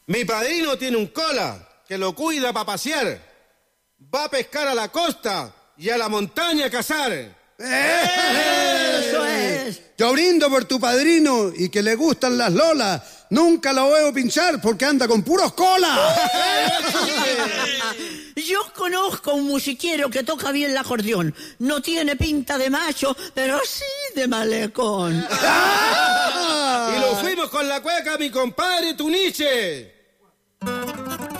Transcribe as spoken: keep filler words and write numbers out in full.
Mi padrino tiene un cola que lo cuida para pasear. Va a pescar a la costa y a la montaña a cazar. ¡Eso es! Yo brindo por tu padrino y que le gustan las lolas. Nunca lo veo pinchar porque anda con puros colas. Yo conozco un musiquero que toca bien el acordeón. No tiene pinta de macho, pero sí de malecón. Y lo fuimos con la cueca, mi compadre Tuniche.